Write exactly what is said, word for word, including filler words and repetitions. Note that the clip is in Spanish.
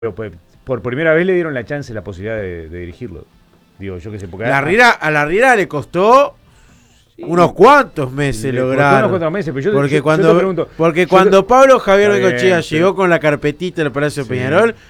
Pero, pues, por primera vez le dieron la chance, la posibilidad de, de dirigirlo. Digo, yo qué sé, porque... La Riera, a la Riera le costó sí, unos cuantos meses lograr. Unos cuantos meses, pero yo, porque yo, cuando, yo te pregunto, porque yo cuando te... Pablo Javier Bengochea llegó con la carpetita del Palacio sí. Peñarol,